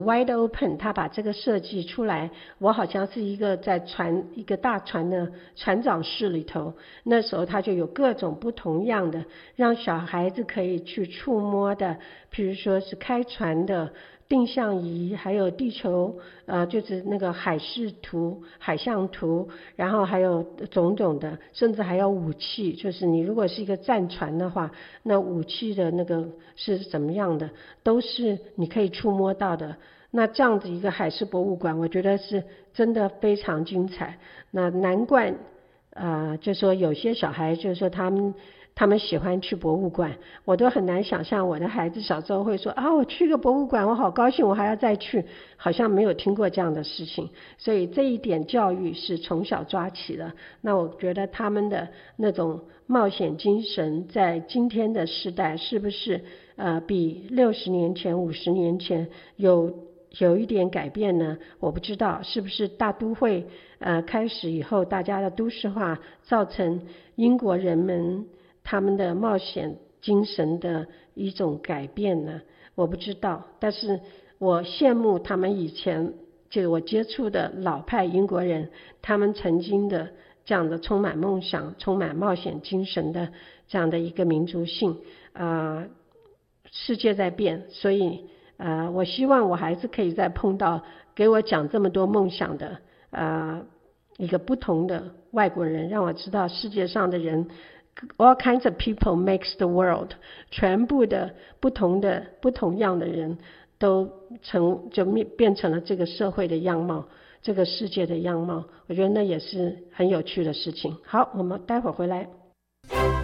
wide open， 他把这个设计出来，我好像是一个在一个大船的船长室里头，那时候他就有各种不同样的让小孩子可以去触摸的，比如说是开船的定向仪，还有地球就是那个海事图、海象图，然后还有种种的，甚至还有武器，就是你如果是一个战船的话，那武器的那个是怎么样的，都是你可以触摸到的。那这样子一个海事博物馆，我觉得是真的非常精彩。那难怪就说有些小孩就是说他们喜欢去博物馆，我都很难想象我的孩子小时候会说我去个博物馆我好高兴，我还要再去，好像没有听过这样的事情。所以这一点教育是从小抓起的，那我觉得他们的那种冒险精神在今天的时代是不是比60年前50年前有一点改变呢？我不知道是不是大都会开始以后大家的都市化造成英国人们他们的冒险精神的一种改变呢？我不知道，但是我羡慕他们以前就我接触的老派英国人，他们曾经的这样的充满梦想、充满冒险精神的这样的一个民族性世界在变，所以我希望我孩子可以再碰到给我讲这么多梦想的一个不同的外国人，让我知道世界上的人 all kinds of people makes the world， 全部的不同样的人都就变成了这个社会的样貌，这个世界的样貌，我觉得那也是很有趣的事情。好，我们待会儿回来。